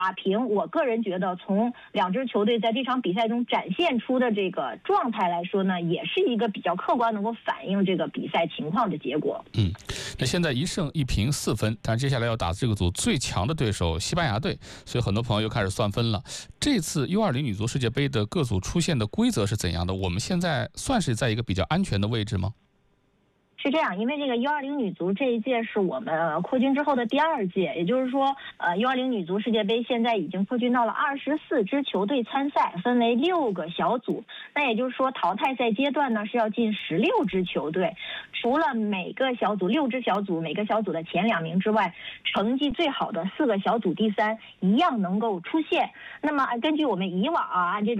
打平，我个人觉得从两支球队在这场比赛中展现出的这个状态来说呢，也是一个比较客观能够反映这个比赛情况的结果。 那现在1胜1平4分，但接下来要打这个组最强的对手西班牙队，所以很多朋友又开始算分了。这次 U20 女足世界杯的各组出现的规则是怎样的？我们现在算是在一个比较安全的位置吗？ 是这样，因为这个 U20 女足这一届是我们扩军之后的第2届，也就是说，U20 女足世界杯现在已经扩军到了24支球队参赛，分为6个小组。那也就是说，淘汰赛阶段呢是要进16支球队，除了每个小组6支小组，每个小组的前2名之外，成绩最好的4个小组第3一样能够出现。那么根据我们以往按这种